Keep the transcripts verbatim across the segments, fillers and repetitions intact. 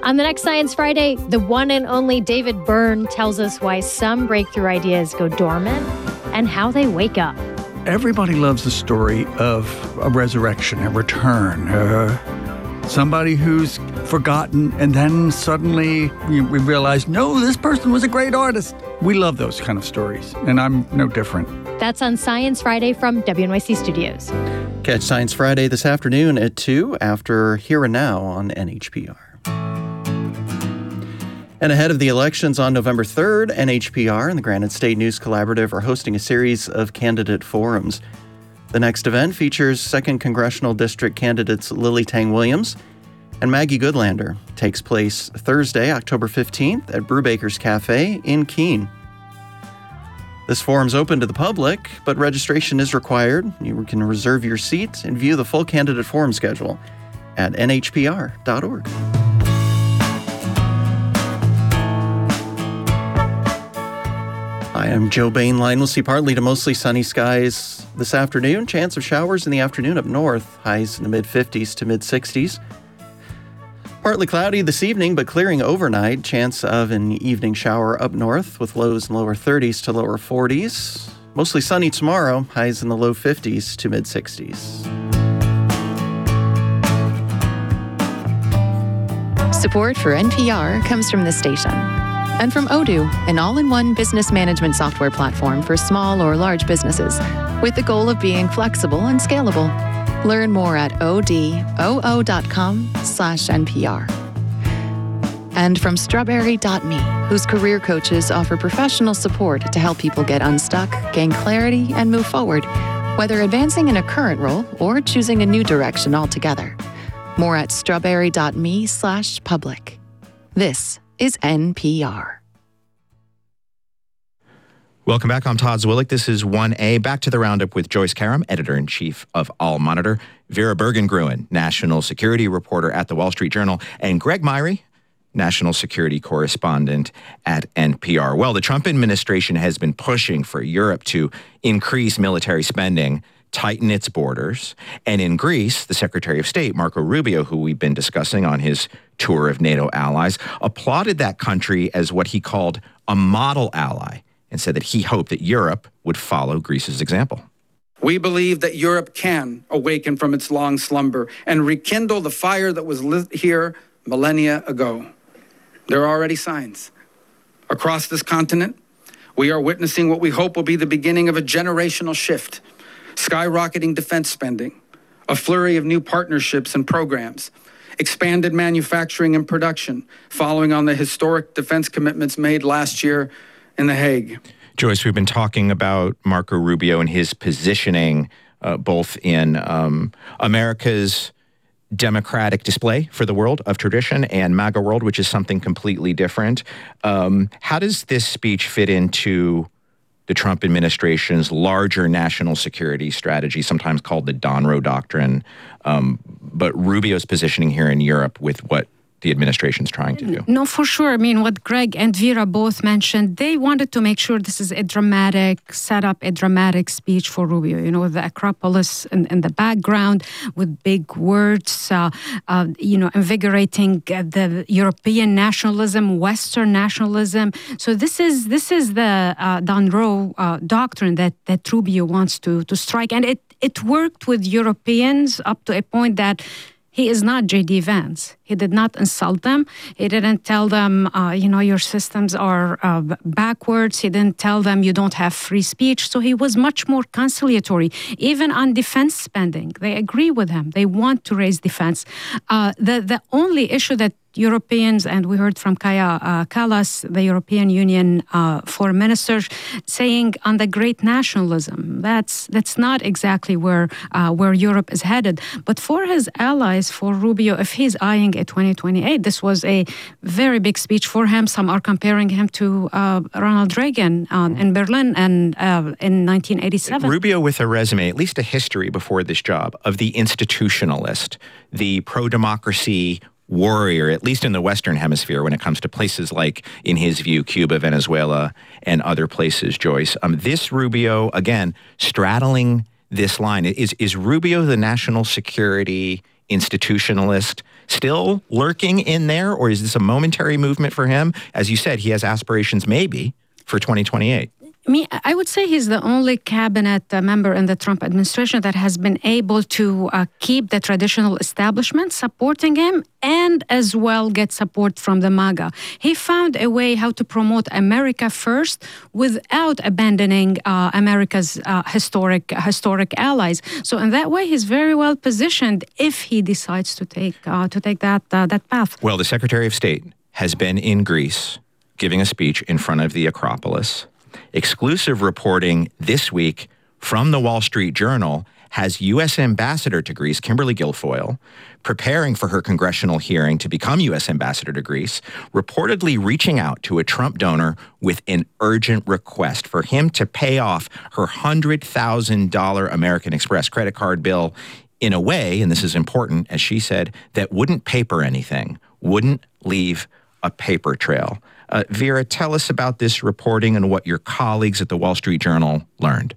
On the next Science Friday, the one and only David Byrne tells us why some breakthrough ideas go dormant and how they wake up. Everybody loves the story of a resurrection, a return, uh, somebody who's forgotten, and then suddenly we, we realize, no, this person was a great artist. We love those kind of stories, and I'm no different. That's on Science Friday from W N Y C Studios. Catch Science Friday this afternoon at two after Here and Now on N H P R. And ahead of the elections on November third, N H P R and the Granite State News Collaborative are hosting a series of candidate forums. The next event features second Congressional District candidates Lily Tang Williams and Maggie Goodlander. It takes place Thursday, October fifteenth at Brewbaker's Cafe in Keene. This forum is open to the public, but registration is required. You can reserve your seat and view the full candidate forum schedule at N H P R dot org. Hi, I'm Joe Bainline. We'll see partly to mostly sunny skies this afternoon. Chance of showers in the afternoon up north. Highs in the mid-fifties to mid-sixties. Partly cloudy this evening, but clearing overnight. Chance of an evening shower up north with lows in lower thirties to lower forties. Mostly sunny tomorrow. Highs in the low fifties to mid-sixties. Support for N P R comes from this station. And from Odoo, an all-in-one business management software platform for small or large businesses, with the goal of being flexible and scalable. Learn more at odoo dot com slash N P R. And from strawberry dot me, whose career coaches offer professional support to help people get unstuck, gain clarity, and move forward, whether advancing in a current role or choosing a new direction altogether. More at strawberry dot me slash public. This is N P R. Welcome back. I'm Todd Zwillich. This is one A. Back to the Roundup with Joyce Karam, editor-in-chief of All Monitor, Vera Bergengruen, national security reporter at the Wall Street Journal, and Greg Myrie, national security correspondent at N P R. Well, the Trump administration has been pushing for Europe to increase military spending, tighten its borders. And in Greece, the Secretary of State, Marco Rubio, who we've been discussing on his tour of NATO allies, applauded that country as what he called a model ally and said that he hoped that Europe would follow Greece's example. We believe that Europe can awaken from its long slumber and rekindle the fire that was lit here millennia ago. There are already signs. Across this continent, we are witnessing what we hope will be the beginning of a generational shift. Skyrocketing defense spending, a flurry of new partnerships and programs, expanded manufacturing and production following on the historic defense commitments made last year in The Hague. Joyce, we've been talking about Marco Rubio and his positioning uh, both in um, America's democratic display for the world of tradition and MAGA world, which is something completely different. Um, how does this speech fit into the Trump administration's larger national security strategy, sometimes called the Donroe Doctrine, um, but Rubio's positioning here in Europe with what the administration's trying to do? No, for sure. I mean, what Greg and Vera both mentioned, they wanted to make sure this is a dramatic setup, a dramatic speech for Rubio. You know, the Acropolis in, in the background with big words, uh, uh, you know, invigorating uh, the European nationalism, Western nationalism. So this is this is the uh, Donroe uh, doctrine that that Rubio wants to to strike, and it it worked with Europeans up to a point that he is not J D Vance. He did not insult them. He didn't tell them, uh, you know, your systems are uh, backwards. He didn't tell them you don't have free speech. So he was much more conciliatory, even on defense spending. They agree with him. They want to raise defense. Uh, the, the only issue that Europeans, and we heard from Kaja uh, Kallas, the European Union uh, foreign minister, saying on the great nationalism. That's that's not exactly where uh, where Europe is headed. But for his allies, for Rubio, if he's eyeing a twenty twenty-eight, this was a very big speech for him. Some are comparing him to uh, Ronald Reagan um, in Berlin and uh, in nineteen eighty-seven. Rubio with a resume, at least a history before this job, of the institutionalist, the pro-democracy warrior, at least in the Western Hemisphere, when it comes to places like, in his view, Cuba, Venezuela, and other places, Joyce. Um, this Rubio, again, straddling this line. Is, is Rubio the national security institutionalist still lurking in there, or is this a momentary movement for him? As you said, he has aspirations maybe for twenty twenty-eight. I mean, I would say he's the only cabinet uh, member in the Trump administration that has been able to uh, keep the traditional establishment supporting him and as well get support from the MAGA. He found a way how to promote America first without abandoning uh, America's uh, historic historic allies. So in that way, he's very well positioned if he decides to take uh, to take that uh, that path. Well, the Secretary of State has been in Greece giving a speech in front of the Acropolis. Exclusive reporting this week from the Wall Street Journal has U S Ambassador to Greece, Kimberly Guilfoyle, preparing for her congressional hearing to become U S Ambassador to Greece, reportedly reaching out to a Trump donor with an urgent request for him to pay off her one hundred thousand dollars American Express credit card bill in a way, and this is important, as she said, that wouldn't paper anything, wouldn't leave a paper trail. Uh, Vera, tell us about this reporting and what your colleagues at the Wall Street Journal learned.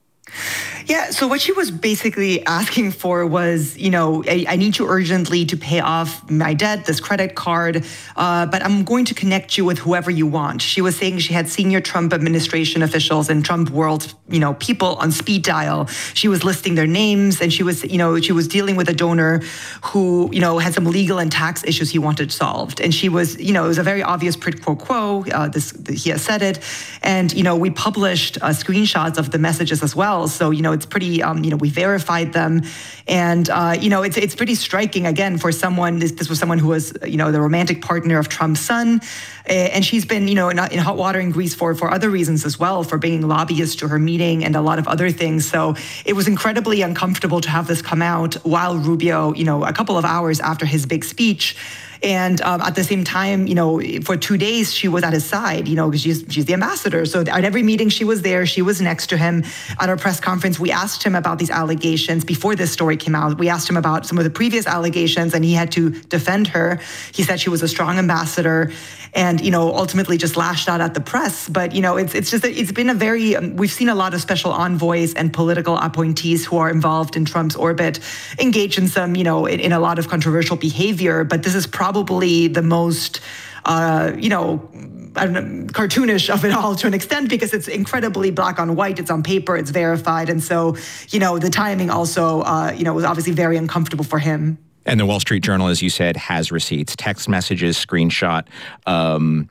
Yeah, so what she was basically asking for was, you know, I, I need you urgently to pay off my debt, this credit card, uh, but I'm going to connect you with whoever you want. She was saying she had senior Trump administration officials and Trump world, you know, people on speed dial. She was listing their names, and she was, you know, she was dealing with a donor who, you know, had some legal and tax issues he wanted solved. And she was, you know, it was a very obvious quid pro quo. Uh, this, he has said it. And, you know, we published uh, screenshots of the messages as well. So, you know, it's pretty, um, you know, we verified them. And, uh, you know, it's it's pretty striking, again, for someone, this, this was someone who was, you know, the romantic partner of Trump's son. And she's been, you know, in, in hot water in Greece for, for other reasons as well, for bringing lobbyists to her meeting and a lot of other things. So it was incredibly uncomfortable to have this come out while Rubio, you know, a couple of hours after his big speech. And um, at the same time, you know, for two days, she was at his side, you know, because she's, she's the ambassador. So at every meeting she was there, she was next to him. At our press conference, we asked him about these allegations before this story came out. We asked him about some of the previous allegations, and he had to defend her. He said she was a strong ambassador and, you know, ultimately just lashed out at the press. But, you know, it's it's just, it's been a very, um, we've seen a lot of special envoys and political appointees who are involved in Trump's orbit engage in some, you know, in, in a lot of controversial behavior. But this is probably Probably the most, uh, you know, I don't know, cartoonish of it all to an extent, because it's incredibly black on white. It's on paper. It's verified. And so, you know, the timing also, uh, you know, was obviously very uncomfortable for him. And the Wall Street Journal, as you said, has receipts, text messages, screenshot, um,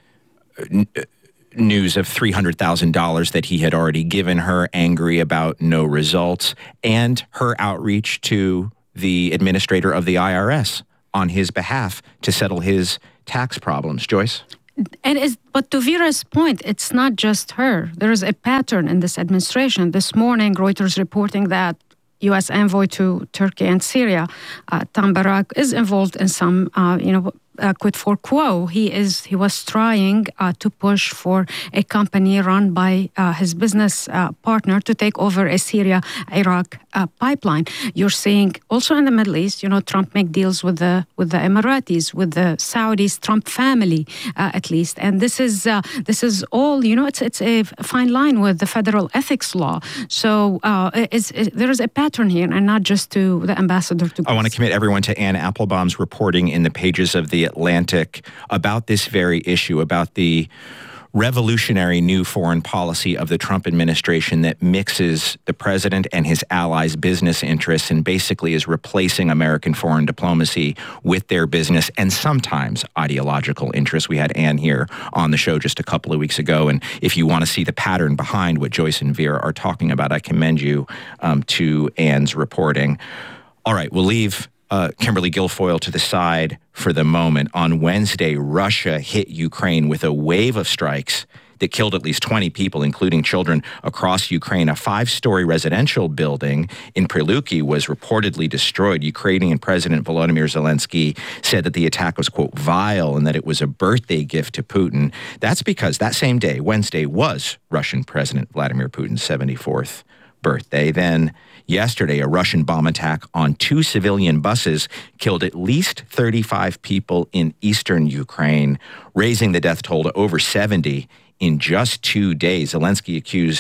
n- news of three hundred thousand dollars that he had already given her, angry about no results, and her outreach to the administrator of the I R S on his behalf to settle his tax problems. Joyce? And it's, but to Vera's point, it's not just her. There is a pattern in this administration. This morning, Reuters reporting that U S envoy to Turkey and Syria, uh, Tom Barak, is involved in some, uh, you know, Uh, quid pro quo. He is. He was trying uh, to push for a company run by uh, his business uh, partner to take over a Syria-Iraq uh, pipeline. You're seeing also in the Middle East, you know, Trump make deals with the with the Emiratis, with the Saudis, Trump family uh, at least, and this is uh, this is all. You know, it's it's a fine line with the federal ethics law. So uh, it's, it, there is a pattern here, and not just to the ambassador to Greece. I want to commit everyone to Anne Applebaum's reporting in the pages of the Atlantic about this very issue, about the revolutionary new foreign policy of the Trump administration that mixes the president and his allies' business interests and basically is replacing American foreign diplomacy with their business and sometimes ideological interests. We had Anne here on the show just a couple of weeks ago, and if you want to see the pattern behind what Joyce and Vera are talking about, I commend you um, to Anne's reporting. All right, we'll leave Uh, Kimberly Guilfoyle to the side for the moment. On Wednesday, Russia hit Ukraine with a wave of strikes that killed at least twenty people, including children, across Ukraine. A five-story residential building in Prilukki was reportedly destroyed. Ukrainian President Volodymyr Zelensky said that the attack was, quote, vile and that it was a birthday gift to Putin. That's because that same day, Wednesday, was Russian President Vladimir Putin's seventy-fourth birthday. Then yesterday, a Russian bomb attack on two civilian buses killed at least thirty-five people in eastern Ukraine, raising the death toll to over seventy in just two days. Zelensky accused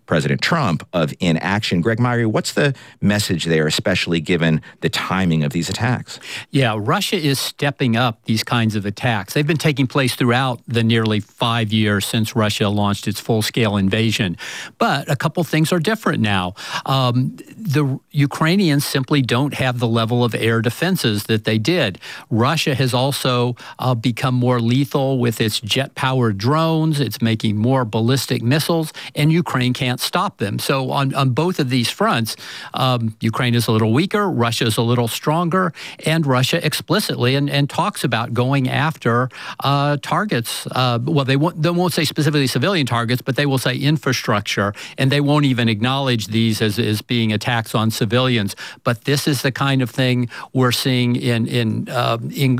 President Trump of inaction. Greg Myrie, what's the message there, especially given the timing of these attacks? Yeah, Russia is stepping up these kinds of attacks. They've been taking place throughout the nearly five years since Russia launched its full-scale invasion. But a couple things are different now. Um, the Ukrainians simply don't have the level of air defenses that they did. Russia has also uh, become more lethal with its jet-powered drones. It's making more ballistic missiles, and Ukraine can't stop them. So on, on both of these fronts, um, Ukraine is a little weaker, Russia is a little stronger, and Russia explicitly and, and talks about going after uh, targets. Uh, well, they won't, they won't say specifically civilian targets, but they will say infrastructure, and they won't even acknowledge these as, as being attacks on civilians. But this is the kind of thing we're seeing in, in, uh, in,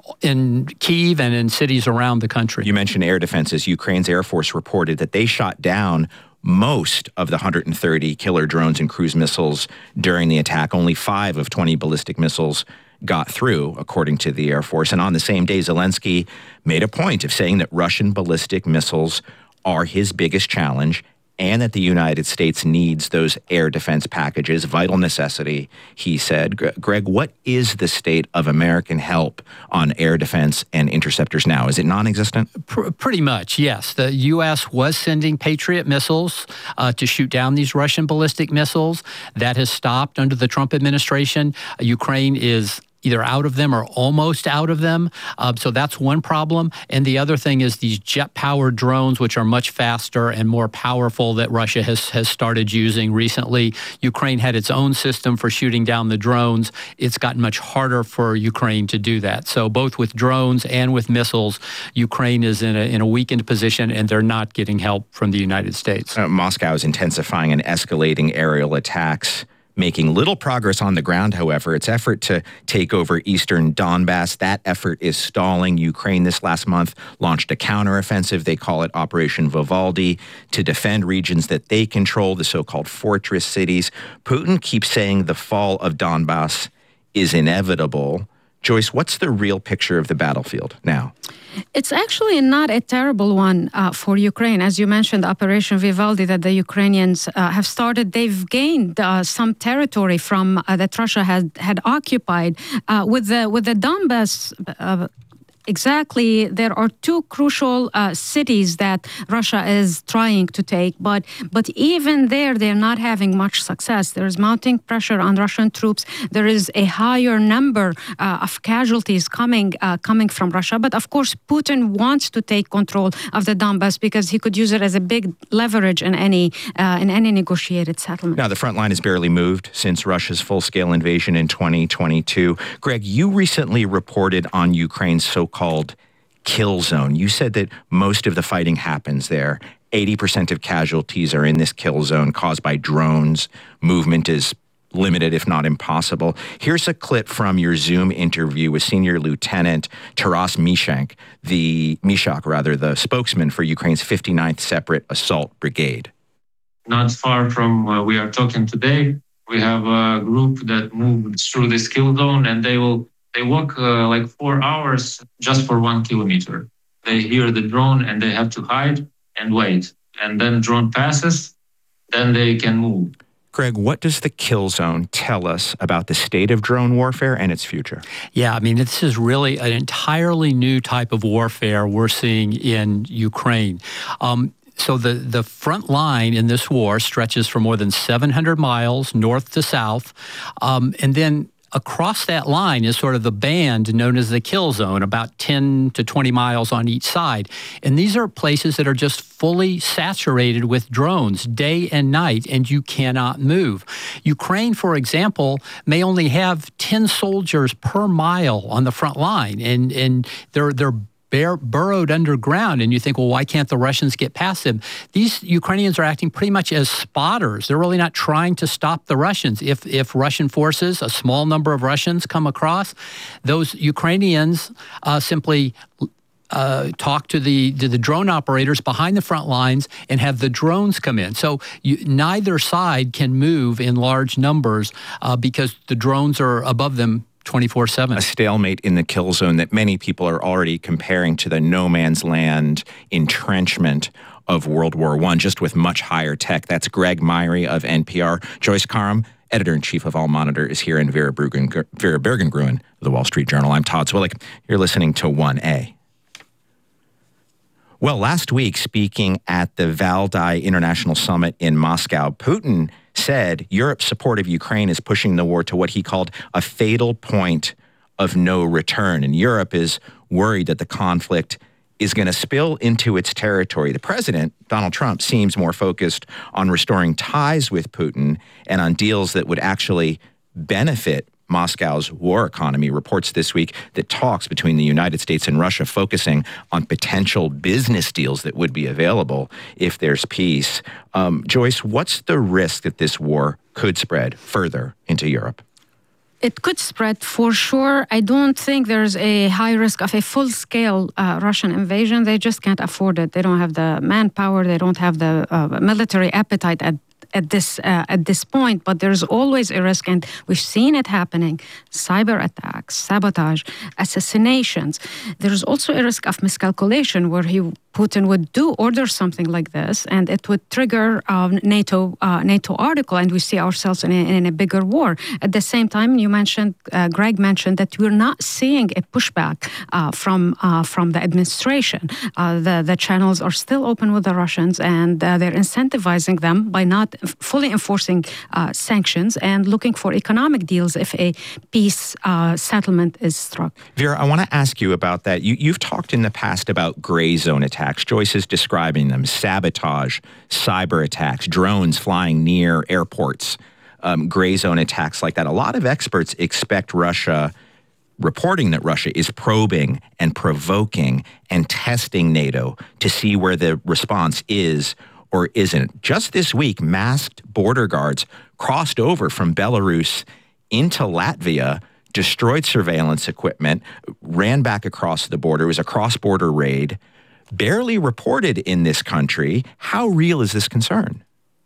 in Kyiv and in cities around the country. You mentioned air defenses. Ukraine's Air Force reported that they shot down most of the one hundred thirty killer drones and cruise missiles during the attack. Only five of twenty ballistic missiles got through, according to the Air Force. And on the same day, Zelensky made a point of saying that Russian ballistic missiles are his biggest challenge and that the United States needs those air defense packages, vital necessity, he said. Greg, what is the state of American help on air defense and interceptors now? Is it non-existent? Pr- pretty much, yes. The U S was sending Patriot missiles uh, to shoot down these Russian ballistic missiles. That has stopped under the Trump administration. Uh, Ukraine is either out of them or almost out of them. Uh, so that's one problem. And the other thing is these jet-powered drones, which are much faster and more powerful, that Russia has, has started using recently. Ukraine had its own system for shooting down the drones. It's gotten much harder for Ukraine to do that. So both with drones and with missiles, Ukraine is in a, in a weakened position, and they're not getting help from the United States. Uh, Moscow is intensifying and escalating aerial attacks, making little progress on the ground, however. Its effort to take over eastern Donbass, that effort is stalling. Ukraine this last month launched a counteroffensive. They call it Operation Vivaldi, to defend regions that they control, the so-called fortress cities. Putin keeps saying the fall of Donbass is inevitable. Joyce, what's the real picture of the battlefield now? It's actually not a terrible one uh, for Ukraine. As you mentioned, Operation Vivaldi that the Ukrainians uh, have started, they've gained uh, some territory from uh, that Russia had had occupied. Uh, with the with the Donbass uh, Exactly. There are two crucial uh, cities that Russia is trying to take, but but even there, they're not having much success. There is mounting pressure on Russian troops. There is a higher number uh, of casualties coming uh, coming from Russia. But of course, Putin wants to take control of the Donbass because he could use it as a big leverage in any uh, in any negotiated settlement. Now, the front line has barely moved since Russia's full-scale invasion in twenty twenty-two. Greg, you recently reported on Ukraine's so called kill zone. You said that most of the fighting happens there. eighty percent of casualties are in this kill zone caused by drones. Movement is limited, if not impossible. Here's a clip from your Zoom interview with Senior Lieutenant Taras Mishak, the Mishak, rather, the spokesman for Ukraine's fifty-ninth Separate Assault Brigade. Not far from where we are talking today, we have a group that moved through this kill zone, and they will They walk uh, like four hours just for one kilometer. They hear the drone and they have to hide and wait. And then drone passes, then they can move. Greg, what does the kill zone tell us about the state of drone warfare and its future? Yeah, I mean, this is really an entirely new type of warfare we're seeing in Ukraine. Um, So the, the front line in this war stretches for more than seven hundred miles north to south. Um, and then across that line is sort of the band known as the kill zone, about ten to twenty miles on each side. And these are places that are just fully saturated with drones day and night, and you cannot move. Ukraine, for example, may only have ten soldiers per mile on the front line, and, and they're, they're Bur- burrowed underground, and you think, well, why can't the Russians get past them? These Ukrainians are acting pretty much as spotters. They're really not trying to stop the Russians. If if Russian forces, a small number of Russians, come across, those Ukrainians uh, simply uh, talk to the to the drone operators behind the front lines and have the drones come in. So you, neither side can move in large numbers uh, because the drones are above them twenty-four seven. A stalemate in the kill zone that many people are already comparing to the no man's land entrenchment of World War One, just with much higher tech. That's Greg Myrie of N P R. Joyce Karam, editor-in-chief of All Monitor, is here, and Vera, Bergen, Vera Bergengruen of the Wall Street Journal. I'm Todd Zwillich. You're listening to one A. Well, last week, speaking at the Valdai International Summit in Moscow, Putin said Europe's support of Ukraine is pushing the war to what he called a fatal point of no return. And Europe is worried that the conflict is going to spill into its territory. The president, Donald Trump, seems more focused on restoring ties with Putin and on deals that would actually benefit Moscow's war economy. Reports this week that talks between the United States and Russia focusing on potential business deals that would be available if there's peace. Um, Joyce, what's the risk that this war could spread further into Europe? It could spread for sure. I don't think there's a high risk of a full-scale uh, Russian invasion. They just can't afford it. They don't have the manpower. They don't have the uh, military appetite at at this uh, at this point, but there's always a risk, and we've seen it happening: cyber attacks, sabotage, assassinations. There's also a risk of miscalculation, where he Putin would do order something like this, and it would trigger um, NATO uh, NATO article, and we see ourselves in a, in a bigger war. At the same time, you mentioned, uh, Greg mentioned that we're not seeing a pushback uh, from uh, from the administration. Uh, the the channels are still open with the Russians, and uh, they're incentivizing them by not fully enforcing uh, sanctions and looking for economic deals if a peace uh, settlement is struck. Vera, I want to ask you about that. You, you've talked in the past about gray zone attacks. Joyce is describing them: sabotage, cyber attacks, drones flying near airports, um, gray zone attacks like that. A lot of experts expect Russia, reporting that Russia is probing and provoking and testing NATO to see where the response is or isn't. Just this week, masked border guards crossed over from Belarus into Latvia, destroyed surveillance equipment, ran back across the border. It was a cross-border raid, barely reported in this country. How real is this concern?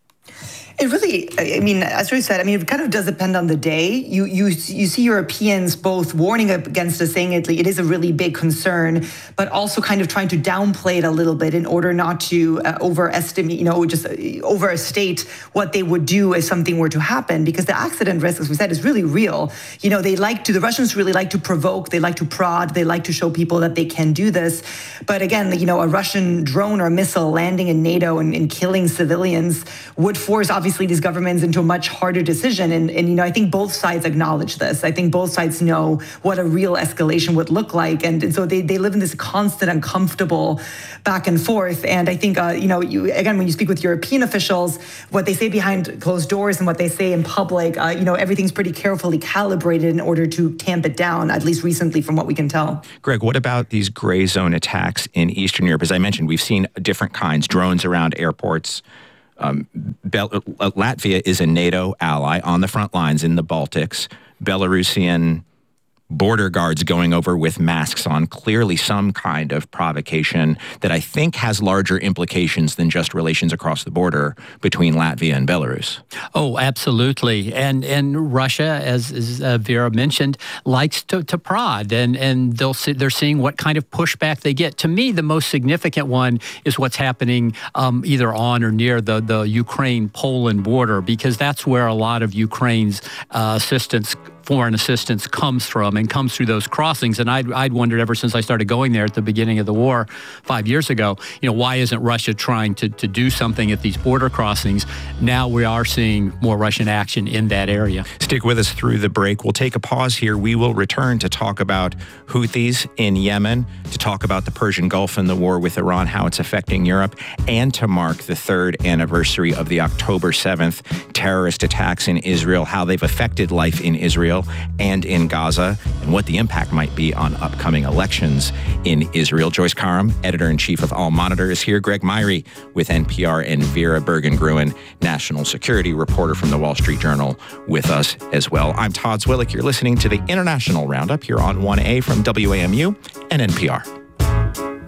It really, I mean, as Joyce said, I mean, it kind of does depend on the day. You you you see Europeans both warning against it, saying it, it is a really big concern, but also kind of trying to downplay it a little bit in order not to uh, overestimate, you know, just overstate what they would do if something were to happen, because the accident risk, as we said, is really real. You know, they like to, the Russians really like to provoke, they like to prod, they like to show people that they can do this. But again, you know, a Russian drone or missile landing in NATO and, and killing civilians would force, obviously, these governments into a much harder decision. And, and, you know, I think both sides acknowledge this. I think both sides know what a real escalation would look like. And, and so they, they live in this constant, uncomfortable back and forth. And I think, uh, you know, you, again, when you speak with European officials, what they say behind closed doors and what they say in public, uh, you know, everything's pretty carefully calibrated in order to tamp it down, at least recently from what we can tell. Greg, what about these gray zone attacks in Eastern Europe? As I mentioned, we've seen different kinds, drones around airports. Um, Bel- Latvia is a NATO ally on the front lines in the Baltics. Belarusian border guards going over with masks on, clearly some kind of provocation that I think has larger implications than just relations across the border between Latvia and Belarus. Oh, absolutely. And and Russia, as, as uh, Vera mentioned, likes to, to prod, and, and they'll see, they're seeing what kind of pushback they get. To me, the most significant one is what's happening um, either on or near the, the Ukraine-Poland border, because that's where a lot of Ukraine's uh, assistance foreign assistance comes from and comes through those crossings. And I'd, I'd wondered ever since I started going there at the beginning of the war five years ago, you know, why isn't Russia trying to, to do something at these border crossings? Now we are seeing more Russian action in that area. Stick with us through the break. We'll take a pause here. We will return to talk about Houthis in Yemen, to talk about the Persian Gulf and the war with Iran, how it's affecting Europe, and to mark the third anniversary of the October seventh terrorist attacks in Israel, how they've affected life in Israel and in Gaza, and what the impact might be on upcoming elections in Israel. Joyce Karam, editor-in-chief of All Monitor, is here. Greg Myrie with N P R, and Vera Bergengruen, national security reporter from the Wall Street Journal, with us as well. I'm Todd Zwillich. You're listening to the International Roundup here on one A from W A M U and N P R.